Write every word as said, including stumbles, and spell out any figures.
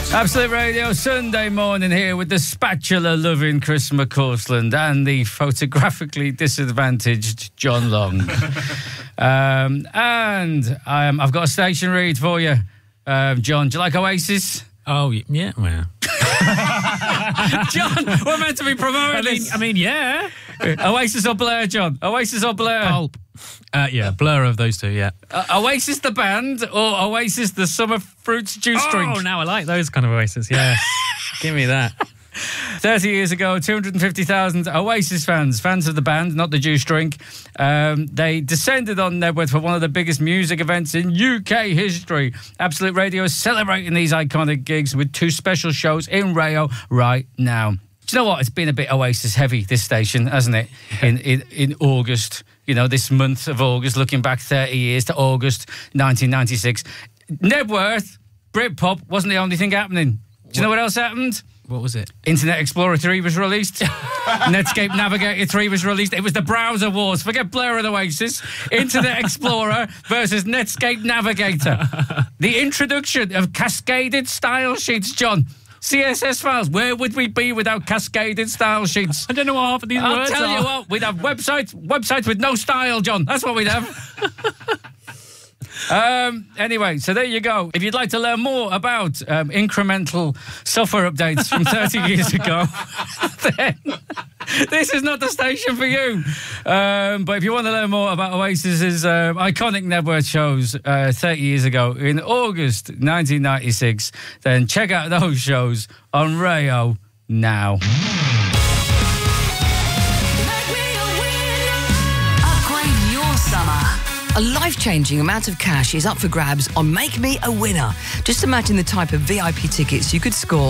Absolute Radio, Sunday morning here with the spatula-loving Chris McCausland and the photographically disadvantaged John Long. um, and um, I've got a station read for you. Um, John, do you like Oasis? Oh, yeah, well. John, we're meant to be promoting I mean, this. I mean, yeah. Oasis or Blur, John? Oasis or Blur? Pulp. Uh, yeah, blur of those two, yeah. Uh, Oasis the band or Oasis the summer fruits juice oh, drink? Oh, now I like those kind of Oasis, yes. Give me that. thirty years ago, two hundred fifty thousand Oasis fans, fans of the band, not the juice drink, um, they descended on Knebworth for one of the biggest music events in U K history. Absolute Radio is celebrating these iconic gigs with two special shows in Rayo right now. Do you know what? It's been a bit Oasis heavy, this station, hasn't it? In, in, in August, you know, this month of August, looking back thirty years to August nineteen ninety-six. Knebworth, Britpop wasn't the only thing happening. Do you what? know what else happened? What was it? Internet Explorer three was released. Netscape Navigator three was released. It was the browser wars. Forget Blur and Oasis. Internet Explorer versus Netscape Navigator. The introduction of cascaded style sheets, John. C S S files. Where would we be without cascaded style sheets? I don't know what half of these I'll words tell are. you what, we'd have websites, websites with no style, John. That's what we'd have. Um, anyway, so there you go. If you'd like to learn more about um, incremental software updates from thirty years ago, then this is not the station for you. Um, but if you want to learn more about Oasis's um, iconic Knebworth shows uh, thirty years ago in August nineteen ninety-six, then check out those shows on Rayo now. Upgrade your summer. A life-changing amount of cash is up for grabs on Make Me a Winner. Just imagine the type of V I P tickets you could score